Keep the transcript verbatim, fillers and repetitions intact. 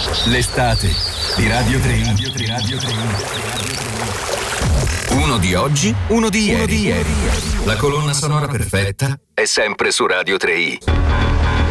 L'estate di Radio tre. Uno di oggi, uno di ieri. Uno di ieri. La colonna sonora perfetta è sempre su Radio tre.